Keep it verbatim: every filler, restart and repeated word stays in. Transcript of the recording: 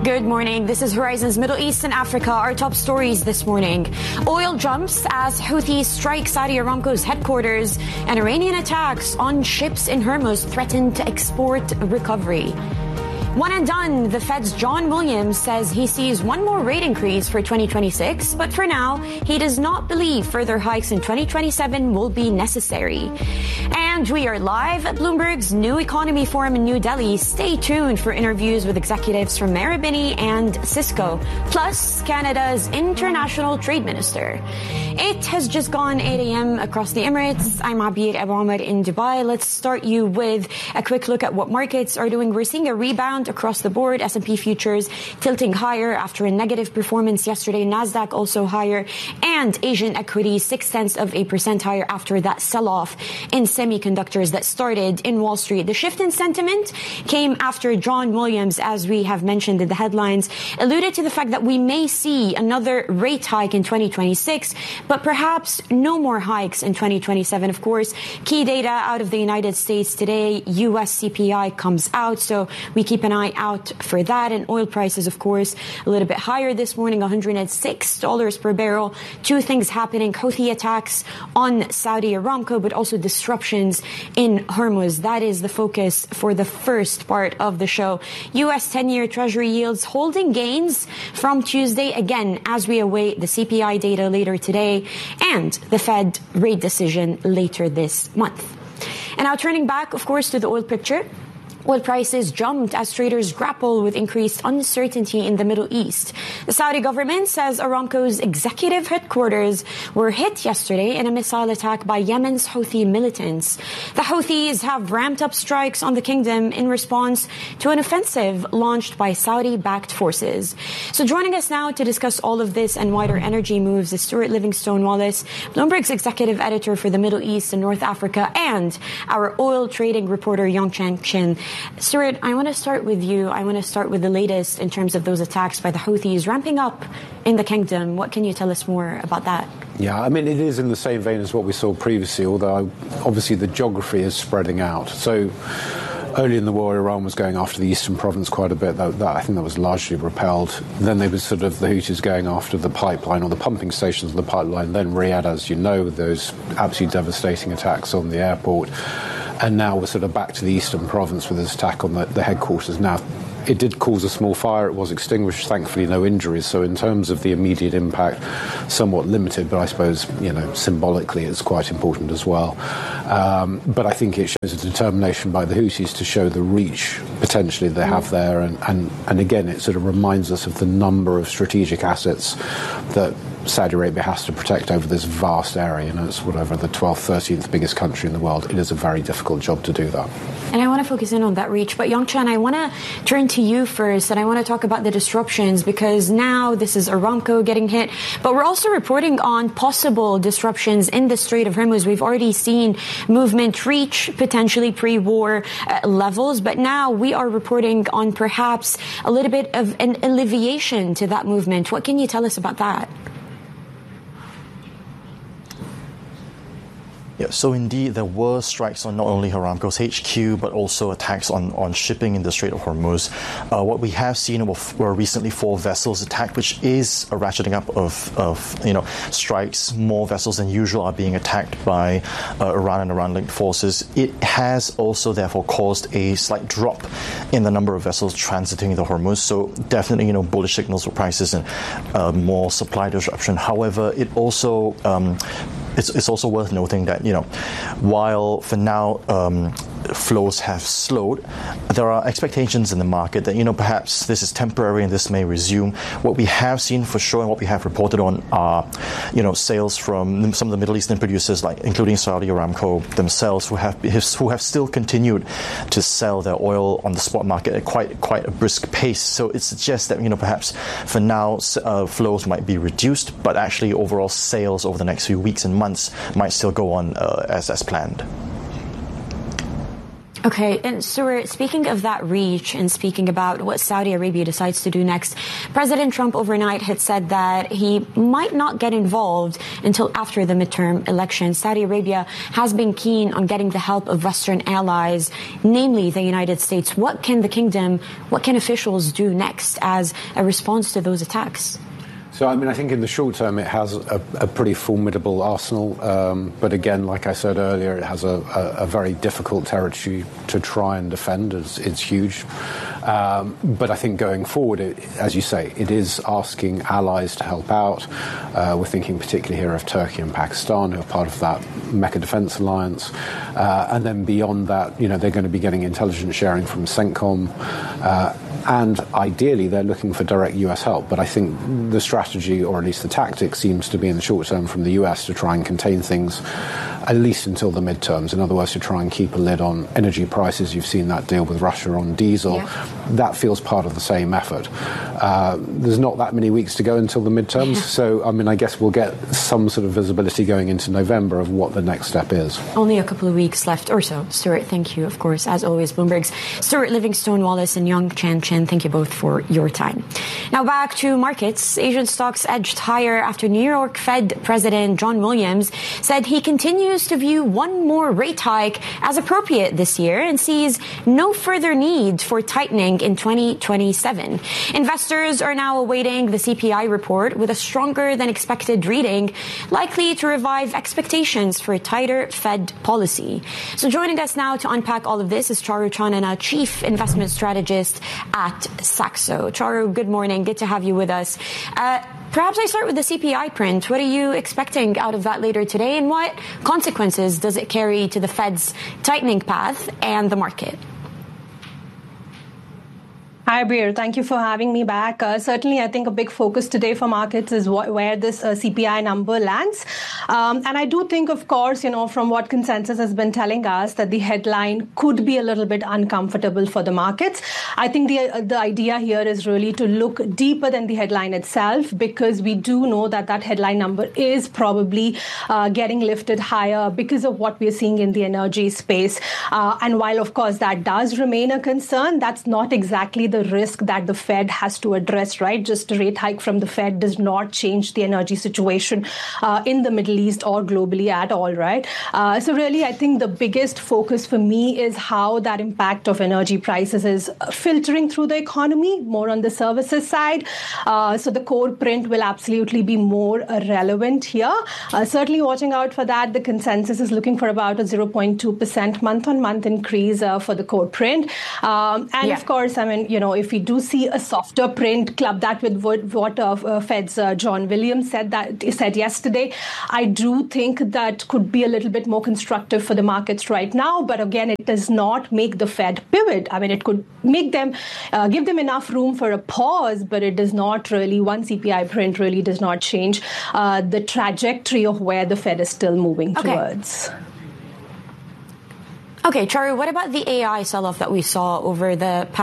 Good morning. This is Horizon's Middle East and Africa. Our top stories this morning. Oil jumps as Houthis strike Saudi Aramco's headquarters, and Iranian attacks on ships in Hormuz threaten to export recovery. One and done, the Fed's John Williams says he sees one more rate increase for twenty twenty-six, but for now, he does not believe further hikes in twenty twenty-seven will be necessary. And we are live at Bloomberg's New Economy Forum in New Delhi. Stay tuned for interviews with executives from Marubeni and Cisco, plus Canada's International Trade Minister. It has just gone eight a.m. across the Emirates. I'm Abir Abu Omar in Dubai. Let's start you with a quick look at what markets are doing. We're seeing a rebound across the board. S and P futures tilting higher after a negative performance yesterday. Nasdaq also higher, and Asian equities six tenths of a percent higher after that sell-off in semiconductors that started in Wall Street. The shift in sentiment came after John Williams, as we have mentioned in the headlines, alluded to the fact that we may see another rate hike in twenty twenty-six, but perhaps no more hikes in twenty twenty-seven. Of course, key data out of the United States today, U S C P I comes out, so we keep an eye out for that. And oil prices, of course, a little bit higher this morning, one hundred six dollars per barrel. Two things happening: Houthi attacks on Saudi Aramco, but also disruptions in Hormuz. That is the focus for the first part of the show. U S ten-year Treasury yields holding gains from Tuesday, again, as we await the C P I data later today and the Fed rate decision later this month. And now turning back, of course, to the oil picture. Oil prices jumped as traders grapple with increased uncertainty in the Middle East. The Saudi government says Aramco's executive headquarters were hit yesterday in a missile attack by Yemen's Houthi militants. The Houthis have ramped up strikes on the kingdom in response to an offensive launched by Saudi-backed forces. So joining us now to discuss all of this and wider energy moves is Stuart Livingstone-Wallace, Bloomberg's executive editor for the Middle East and North Africa, and our oil trading reporter, Yongchen Chin. Stuart, I want to start with you. I want to start with the latest in terms of those attacks by the Houthis ramping up in the kingdom. What can you tell us more about that? Yeah, I mean, it is in the same vein as what we saw previously, although obviously the geography is spreading out. So early in the war, Iran was going after the eastern province quite a bit. That, that, I think that was largely repelled. Then they were sort of, the Houthis going after the pipeline or the pumping stations of the pipeline. Then Riyadh, as you know, with those absolutely devastating attacks on the airport. And now we're sort of back to the eastern province with this attack on the, the headquarters. Now, it did cause a small fire. It was extinguished. Thankfully, no injuries. So in terms of the immediate impact, somewhat limited, but I suppose, you know, symbolically it's quite important as well. Um, but I think it shows a determination by the Houthis to show the reach potentially they have there. And, and, and again, it sort of reminds us of the number of strategic assets that Saudi Arabia has to protect over this vast area. You know, it's whatever, the twelfth, thirteenth biggest country in the world. It is a very difficult job to do that. And I want to focus in on that reach. But Yongchen, I want to turn to you first, and I want to talk about the disruptions, because now this is Aramco getting hit, but we're also reporting on possible disruptions in the Strait of Hormuz. We've already seen movement reach potentially pre-war uh, levels, but now we are reporting on perhaps a little bit of an alleviation to that movement. What can you tell us about that? Yeah, so indeed, there were strikes on not only Aramco's H Q, but also attacks on, on shipping in the Strait of Hormuz. Uh, what we have seen were, were recently four vessels attacked, which is a ratcheting up of, of you know, strikes. More vessels than usual are being attacked by uh, Iran and Iran-linked forces. It has also, therefore, caused a slight drop in the number of vessels transiting the Hormuz. So definitely, you know, bullish signals for prices and uh, more supply disruption. However, it also um, it's, it's also worth noting that, you know, while for now um, flows have slowed, there are expectations in the market that, you know, perhaps this is temporary and this may resume. What we have seen for sure and what we have reported on are, you know, sales from some of the Middle Eastern producers, like including Saudi Aramco themselves, who have who have still continued to sell their oil on the spot market at quite quite a brisk pace. So it suggests that, you know, perhaps for now uh, flows might be reduced, but actually overall sales over the next few weeks and months might still go on uh, as as planned. Okay, and Stuart, speaking of that reach and speaking about what Saudi Arabia decides to do next, President Trump overnight had said that he might not get involved until after the midterm election. Saudi Arabia has been keen on getting the help of Western allies, namely the United States. What can the kingdom, what can officials do next as a response to those attacks? So, I mean, I think in the short term it has a, a pretty formidable arsenal. Um, but again, like I said earlier, it has a, a, a very difficult territory to try and defend. It's, it's huge. Um, but I think going forward, it, as you say, it is asking allies to help out. Uh, we're thinking particularly here of Turkey and Pakistan, who are part of that Mecca Defence Alliance. Uh, and then beyond that, you know, they're going to be getting intelligence sharing from CENTCOM. Uh, and ideally, they're looking for direct U S help. But I think the strategy, or at least the tactic, seems to be in the short term from the U S to try and contain things, at least until the midterms. In other words, to try and keep a lid on energy prices. You've seen that deal with Russia on diesel. Yeah. That feels part of the same effort. Uh, there's not that many weeks to go until the midterms. Yeah. So, I mean, I guess we'll get some sort of visibility going into November of what the next step is. Only a couple of weeks left or so. Stuart, thank you, of course, as always, Bloomberg's Stuart Livingstone Wallace and Young Chan Chin. Thank you both for your time. Now back to markets. Asian stocks edged higher after New York Fed President John Williams said he continues to view one more rate hike as appropriate this year and sees no further need for tightening in twenty twenty-seven. Investors are now awaiting the C P I report with a stronger than expected reading, likely to revive expectations for a tighter Fed policy. So joining us now to unpack all of this is Charu Chanana, Chief Investment Strategist at Saxo. Charu, good morning. Good to have you with us. Uh, perhaps I start with the C P I print. What are you expecting out of that later today, and what consequences does it carry to the Fed's tightening path and the market? Hi, Bir. Thank you for having me back. Uh, certainly, I think a big focus today for markets is wh- where this uh, C P I number lands. Um, and I do think, of course, you know, from what consensus has been telling us, that the headline could be a little bit uncomfortable for the markets. I think the uh, the idea here is really to look deeper than the headline itself, because we do know that that headline number is probably uh, getting lifted higher because of what we're seeing in the energy space. Uh, and while, of course, that does remain a concern, that's not exactly the the risk that the Fed has to address, right? Just a rate hike from the Fed does not change the energy situation uh, in the Middle East or globally at all, right? Uh, so really, I think the biggest focus for me is how that impact of energy prices is filtering through the economy, more on the services side. Uh, so the core print will absolutely be more uh, relevant here. Uh, certainly watching out for that. The consensus is looking for about a zero point two percent month-on-month increase uh, for the core print. Um, and yeah. of course, I mean, you know, if we do see a softer print, club that with what, what uh, Fed's uh, John Williams said that said yesterday, I do think that could be a little bit more constructive for the markets right now. But again, it does not make the Fed pivot. I mean, it could make them, uh, give them enough room for a pause, but it does not really, one C P I print really does not change uh, the trajectory of where the Fed is still moving okay. towards. Okay, Charu, what about the A I sell-off that we saw over the past